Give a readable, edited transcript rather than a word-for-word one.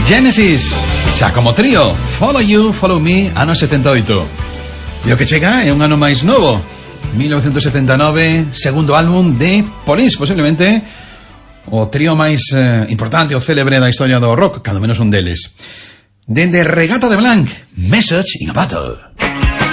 Genesis, xa como trío, Follow You, Follow Me, ano 78. E o que chega é un ano máis novo, 1979, segundo álbum de Police, posiblemente o trío máis importante ou célebre da historia do rock, cando menos un deles. Dende Regata de Blanc, Message in a Bottle.